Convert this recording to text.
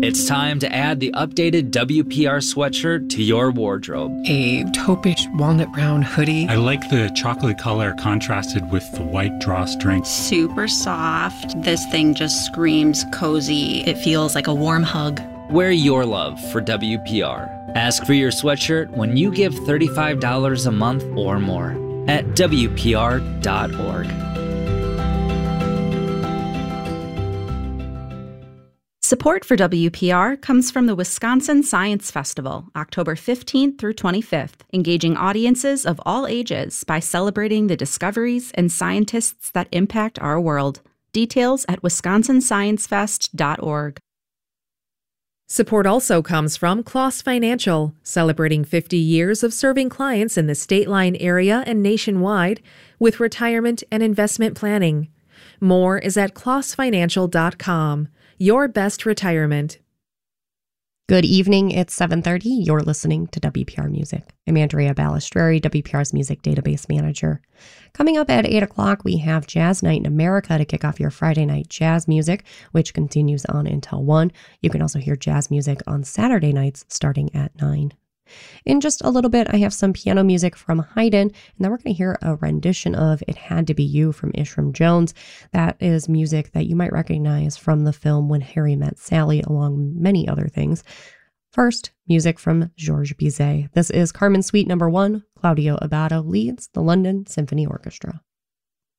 It's time to add the updated WPR sweatshirt to your wardrobe. A taupish walnut brown hoodie. I like the chocolate color contrasted with the white drawstring. Super soft. This thing just screams cozy. It feels like a warm hug. Wear your love for WPR. Ask for your sweatshirt when you give $35 a month or more at WPR.org. Support for WPR comes from the Wisconsin Science Festival, October 15th through 25th, engaging audiences of all ages by celebrating the discoveries and scientists that impact our world. Details at wisconsinsciencefest.org. Support also comes from Kloss Financial, celebrating 50 years of serving clients in the State Line area and nationwide with retirement and investment planning. More is at klossfinancial.com. Your best retirement. Good evening. It's 7:30. You're listening to WPR Music. I'm Andrea Balistreri, WPR's Music Database Manager. Coming up at 8 o'clock, we have Jazz Night in America to kick off your Friday night jazz music, which continues on until 1. You can also hear jazz music on Saturday nights starting at 9. In just a little bit, I have some piano music from Haydn, and then we're going to hear a rendition of It Had to Be You from Ishram Jones. That is music that you might recognize from the film When Harry Met Sally, along many other things. First, music from Georges Bizet. This is Carmen Suite No. 1. Claudio Abbado leads the London Symphony Orchestra.